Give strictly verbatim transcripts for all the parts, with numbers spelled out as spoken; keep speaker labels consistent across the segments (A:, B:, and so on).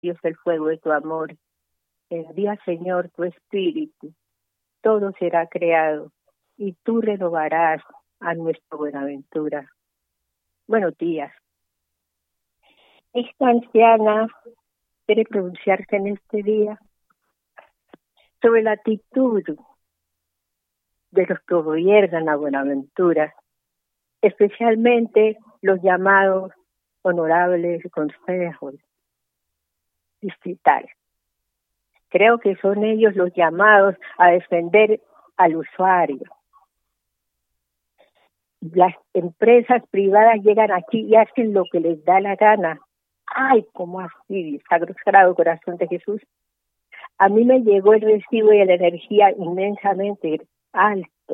A: Dios, el fuego de tu amor. Envía, Señor, tu espíritu. Todo será creado y tú renovarás a nuestra Buenaventura. Buenos días. Esta anciana quiere pronunciarse en este día sobre la actitud de los que gobiernan a Buenaventura, especialmente los llamados honorables consejos distritales. Creo que son ellos los llamados a defender al usuario. Las empresas privadas llegan aquí y hacen lo que les da la gana. ¡Ay, cómo así! Sagrado Corazón de Jesús. A mí me llegó el recibo de la energía inmensamente alto.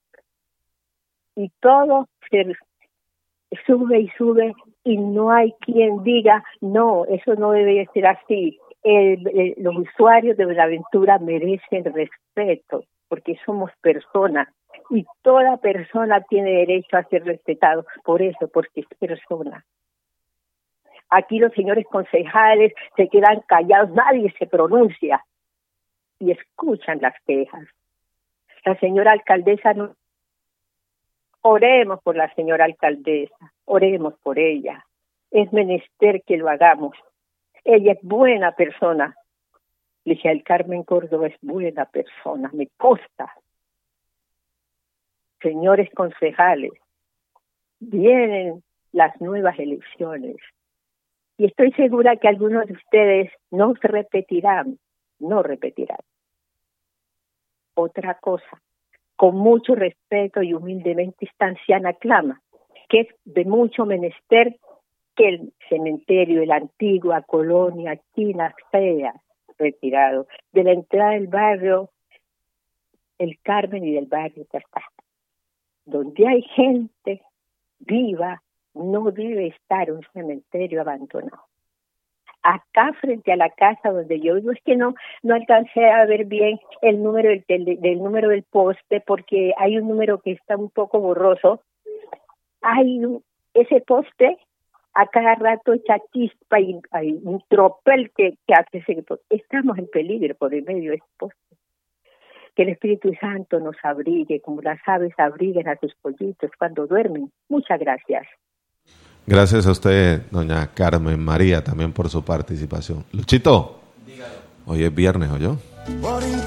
A: Y todo se sube y sube y no hay quien diga, no, eso no debe ser así. El, el, los usuarios de Buenaventura merecen respeto porque somos personas y toda persona tiene derecho a ser respetado. Por eso, porque es persona. Aquí los señores concejales se quedan callados, nadie se pronuncia y escuchan las quejas. La señora alcaldesa, no... oremos por la señora alcaldesa, oremos por ella. Es menester que lo hagamos. Ella es buena persona. Ligia del Carmen Córdoba es buena persona, me consta. Señores concejales, vienen las nuevas elecciones. Y estoy segura que algunos de ustedes no se repetirán, no repetirán. Otra cosa, con mucho respeto y humildemente esta anciana clama, que es de mucho menester que el cementerio de la antigua colonia china sea retirado, de la entrada del barrio El Carmen y del barrio Cartagena. Donde hay gente viva, no debe estar un cementerio abandonado. Acá frente a la casa donde yo vivo, es que no no alcancé a ver bien el número del, del, del número del poste porque hay un número que está un poco borroso. Hay un, ese poste a cada rato echa chispa y hay un tropel que, que hace ese poste. Estamos en peligro por el medio de ese poste. Que el Espíritu Santo nos abrigue, como las aves abriguen a sus pollitos cuando duermen. Muchas gracias.
B: Gracias a usted, doña Carmen María, también por su participación. Luchito, dígalo. Hoy es viernes, ¿oyó?